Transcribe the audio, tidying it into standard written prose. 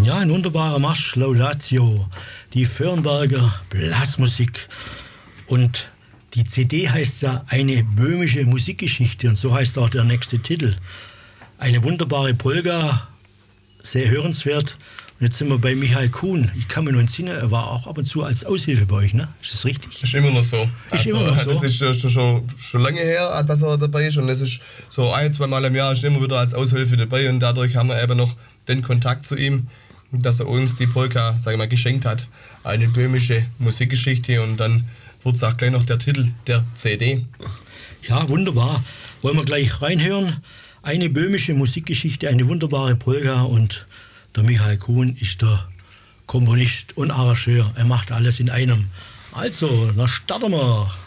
Ja, ein wunderbarer Marsch, Laudatio, die Firnberger Blasmusik. Und die CD heißt ja eine böhmische Musikgeschichte und so heißt auch der nächste Titel. Eine wunderbare Polka, sehr hörenswert. Und jetzt sind wir bei Michael Kuhn. Ich kann mich noch entsinnen, er war auch ab und zu als Aushilfe bei euch, ne? Ist das richtig? Ist immer noch so. Ist immer noch so? Das ist schon lange her, dass er dabei ist. Und es ist so 1-2 Mal im Jahr ist er immer wieder als Aushilfe dabei. Und dadurch haben wir eben noch den Kontakt zu ihm, dass er uns die Polka, sag ich mal, geschenkt hat. Eine böhmische Musikgeschichte. Und dann wird es auch gleich noch der Titel der CD. Ja, wunderbar. Wollen wir gleich reinhören? Eine böhmische Musikgeschichte, eine wunderbare Polka und der Michael Kuhn ist der Komponist und Arrangeur. Er macht alles in einem. Also, dann starten wir.